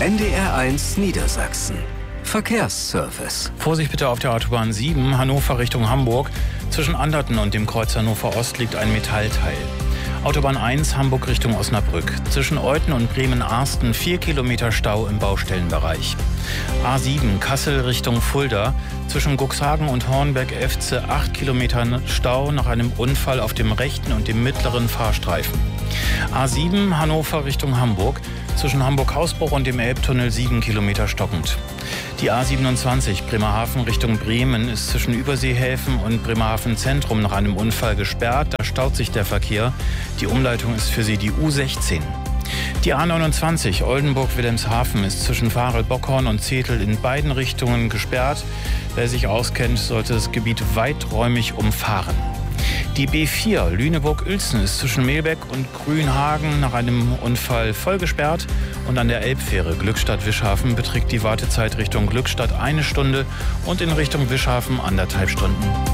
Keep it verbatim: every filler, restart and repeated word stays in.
N D R eins Niedersachsen. Verkehrsservice. Vorsicht bitte auf der Autobahn sieben, Hannover Richtung Hamburg. Zwischen Anderten und dem Kreuz Hannover Ost liegt ein Metallteil. Autobahn eins, Hamburg Richtung Osnabrück. Zwischen Euthen und Bremen-Arsten vier Kilometer Stau im Baustellenbereich. A sieben, Kassel Richtung Fulda. Zwischen Cuxhagen und Hornberg-Efze acht Kilometer Stau nach einem Unfall auf dem rechten und dem mittleren Fahrstreifen. A sieben, Hannover Richtung Hamburg. Zwischen Hamburg-Hausbruch und dem Elbtunnel sieben Kilometer stockend. Die A siebenundzwanzig, Bremerhaven Richtung Bremen, ist zwischen Überseehäfen und Bremerhaven Zentrum nach einem Unfall gesperrt. Da staut sich der Verkehr. Die Umleitung ist für Sie die U sechzehn. Die A neunundzwanzig, Oldenburg-Wilhelmshaven, ist zwischen Varel-Bockhorn und Zetel in beiden Richtungen gesperrt. Wer sich auskennt, sollte das Gebiet weiträumig umfahren. Die B vier, Lüneburg-Uelzen, ist zwischen Mehlbeck und Grünhagen nach einem Unfall voll gesperrt. Und an der Elbfähre Glückstadt-Wischhafen beträgt die Wartezeit Richtung Glückstadt eine Stunde und in Richtung Wischhafen anderthalb Stunden.